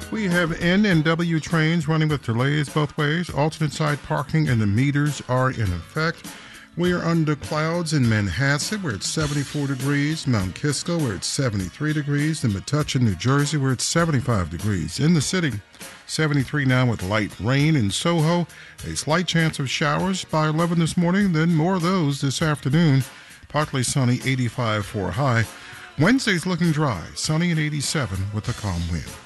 We have N and W trains running with delays both ways. Alternate side parking and the meters are in effect. We are under clouds in Manhasset, where it's 74 degrees. Mount Kisco, where it's 73 degrees. In Metuchen, New Jersey, where it's 75 degrees. In the city, 73 now with light rain. In Soho, a slight chance of showers by 11 this morning, then more of those this afternoon. Partly sunny, 85 for a high. Wednesday's looking dry, sunny and 87 with a calm wind.